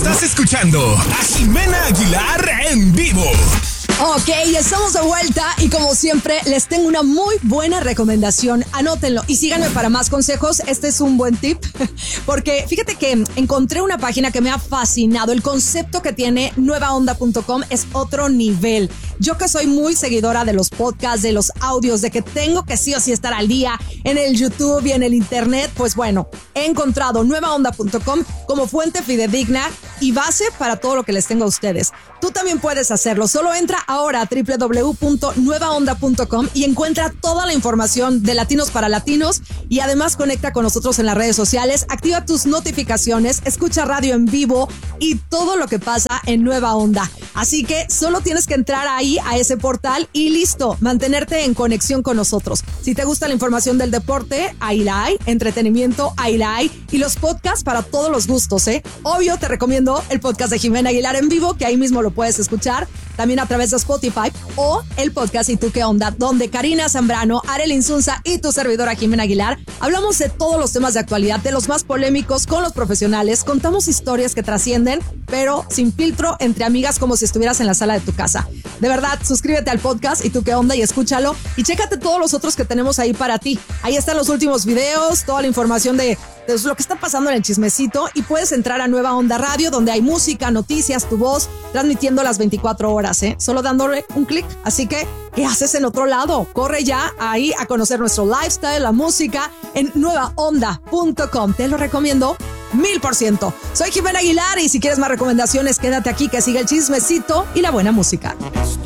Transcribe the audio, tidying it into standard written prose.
Estás escuchando a Jimena Aguilar en vivo. Ok, estamos de vuelta y como siempre les tengo una muy buena recomendación. Anótenlo y síganme para más consejos. Este es un buen tip porque fíjate que encontré una página que me ha fascinado. El concepto que tiene nuevaonda.com es otro nivel. Yo que soy muy seguidora de los podcasts, de los audios, de que tengo que sí o sí estar al día en el YouTube y en el internet, pues bueno, he encontrado nuevaonda.com como fuente fidedigna y base para todo lo que les tengo a ustedes. Tú también puedes hacerlo. Solo entra ahora a www.nuevaonda.com y encuentra toda la información de Latinos para Latinos y además conecta con nosotros en las redes sociales, activa tus notificaciones, escucha radio en vivo y todo lo que pasa en Nueva Onda. Así que solo tienes que entrar ahí a ese portal y listo, mantenerte en conexión con nosotros. Si te gusta la información del deporte, ahí la hay, entretenimiento, ahí la hay y los podcasts para todos los gustos, ¿eh? Obvio, te recomiendo el podcast de Jimena Aguilar en vivo, que ahí mismo lo puedes escuchar, también a través de Spotify, o el podcast ¿Y tú qué onda?, donde Karina Zambrano, Arely Insunza y tu servidora Jimena Aguilar hablamos de todos los temas de actualidad, de los más polémicos con los profesionales, contamos historias que trascienden, pero sin filtro, entre amigas, como si estuvieras en la sala de tu casa. De verdad, suscríbete al podcast ¿Y tú qué onda? Y escúchalo y chécate todos los otros que tenemos ahí para ti. Ahí están los últimos videos, toda la información de lo que está pasando en el chismecito y puedes entrar a Nueva Onda Radio, donde hay música, noticias, tu voz, transmitiendo las 24 horas, solo dándole un clic. Así que, ¿qué haces en otro lado? Corre ya ahí a conocer nuestro lifestyle, la música en nuevaonda.com. Te lo recomiendo 1000%. Soy Jimena Aguilar y si quieres más recomendaciones, quédate aquí que siga el chismecito y la buena música.